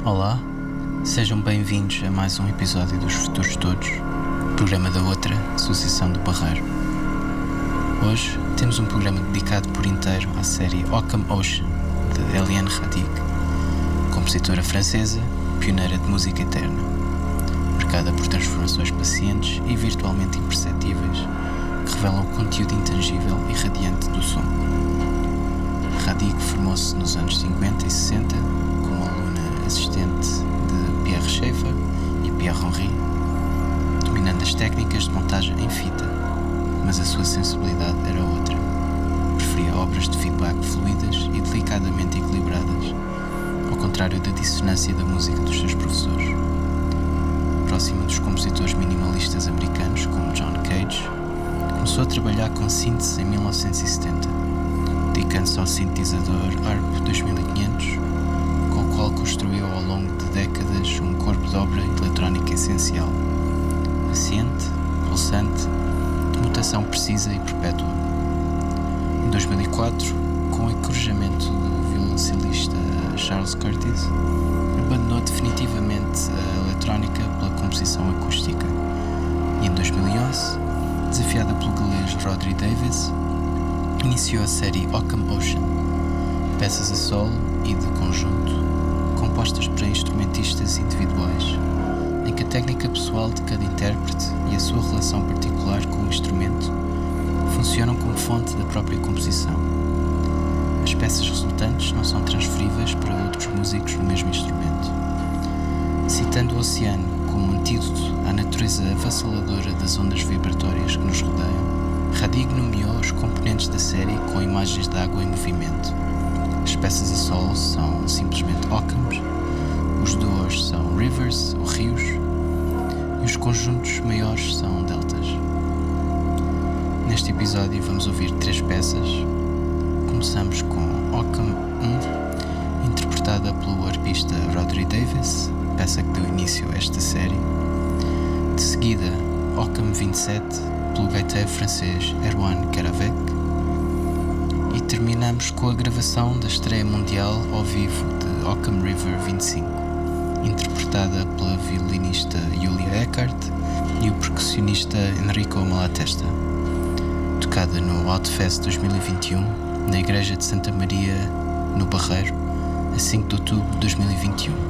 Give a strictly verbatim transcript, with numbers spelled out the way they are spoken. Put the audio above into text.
Olá, sejam bem-vindos a mais um episódio dos Futuros Todos, programa da outra Associação do Barreiro. Hoje temos um programa dedicado por inteiro à série Occam Ocean, de Eliane Radic, compositora francesa, pioneira de música eterna, marcada por transformações pacientes e virtualmente imperceptíveis que revelam o conteúdo intangível e radiante do som. Radic formou-se nos anos cinquenta e sessenta como aluna assistente de Pierre Schaeffer e Pierre Henry, dominando as técnicas de montagem em fita, mas a sua sensibilidade era outra. Preferia obras de feedback fluidas e delicadamente equilibradas, ao contrário da dissonância da música dos seus professores. Próxima dos compositores minimalistas americanos como John Cage, começou a trabalhar com síntese em mil novecentos e setenta, dedicando-se ao sintetizador A R P dois mil e quinhentos, com o qual construiu ao longo de décadas um corpo de obra eletrónica essencial, paciente, pulsante, de mutação precisa e perpétua. Em dois mil e quatro, com o encorajamento do violoncelista Charles Curtis, abandonou definitivamente a eletrónica pela composição acústica e em dois mil e onze, desafiada pelo galês Rodri Davies, iniciou a série Occam Ocean, peças a solo e de conjunto, compostas para instrumentistas individuais, em que a técnica pessoal de cada intérprete e a sua relação particular com o instrumento funcionam como fonte da própria composição. As peças resultantes não são transferíveis para outros músicos no mesmo instrumento. Citando o oceano como antídoto à natureza avassaladora das ondas vibratórias que nos rodeiam, Radic nomeou os componentes da série com imagens de água em movimento. As peças a solo são simplesmente Occams, os duos são rivers ou rios e os conjuntos maiores são deltas. Neste episódio vamos ouvir três peças. Começamos com Occam um, interpretada pelo arpista Rodri Davies, peça que deu início a esta série. De seguida, Occam vinte e sete, pelo gaiteiro francês Erwan Caravec. E terminamos com a gravação da estreia mundial ao vivo de Occam River vinte e cinco, interpretada pela violinista Julia Eckert e o percussionista Enrico Malatesta, tocada no Outfest dois mil e vinte e um na Igreja de Santa Maria, no Barreiro, a cinco de outubro de dois mil e vinte e um.